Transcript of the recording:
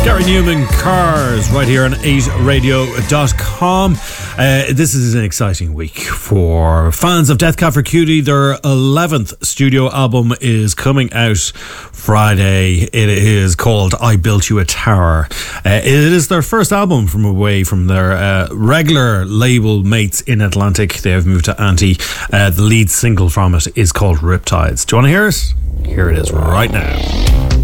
Gary Newman, Cars, right here on 8radio.com. This is an exciting week for fans of Death Cab for Cutie. Their 11th studio album is coming out Friday. It is called I Built You a Tower. It is their first album from away from their regular label mates in Atlantic. They have moved to Anti. The lead single from it is called Riptides. Do you want to hear it? Here it is right now.